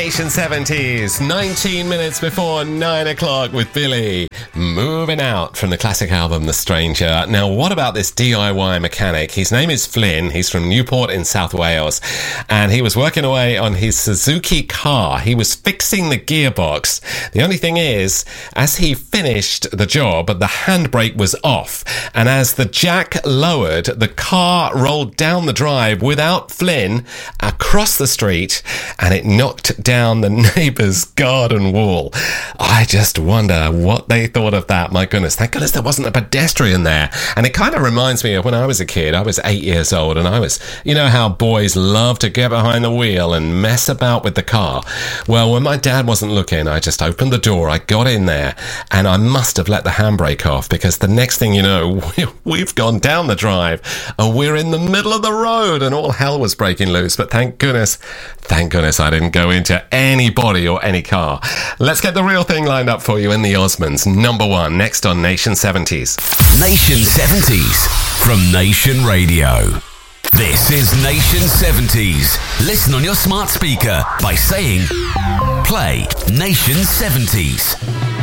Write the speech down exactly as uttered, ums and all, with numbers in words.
Nation seventies, nineteen minutes before nine o'clock with Billy. Moving out from the classic album The Stranger. Now, what about this D I Y mechanic? His name is Flynn. He's from Newport in South Wales. And he was working away on his Suzuki car. He was fixing the gearbox. The only thing is, as he finished the job, the handbrake was off. And as the jack lowered, the car rolled down the drive without Flynn across the street, and it knocked down the neighbour's garden wall. I just wonder what they thought of that. My goodness, thank goodness there wasn't a pedestrian there. And it kind of reminds me of when I was a kid. I was eight years old, and I was, you know how boys love to get behind the wheel and mess about with the car. Well, when my dad wasn't looking, I just opened the door, I got in there, and I must have let the handbrake off, because the next thing you know, we've gone down the drive and we're in the middle of the road and all hell was breaking loose. But thank goodness, thank goodness I didn't go into anybody or any car. Let's get the real thing lined up for you in the Osmonds. Number one, next on Nation seventies. Nation seventies from Nation Radio. This is Nation seventies. Listen on your smart speaker by saying, play Nation seventies.